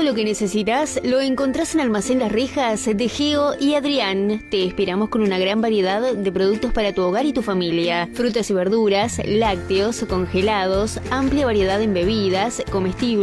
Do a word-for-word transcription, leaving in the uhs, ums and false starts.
lo que necesitas lo encontrás en Almacén Las Rejas de Geo y Adrián. Te esperamos con una gran variedad de productos para tu hogar y tu familia. Frutas y verduras, lácteos, congelados, amplia variedad en bebidas, comestibles,